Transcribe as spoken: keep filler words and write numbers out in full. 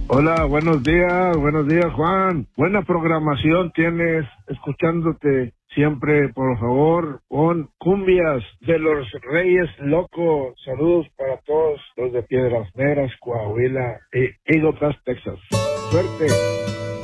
Hola, buenos días, buenos días, Juan. Buena programación tienes, escuchándote siempre, por favor, con cumbias de los Reyes Locos. Saludos para todos los de Piedras Negras, Coahuila y Eagle Pass, Texas. Suerte.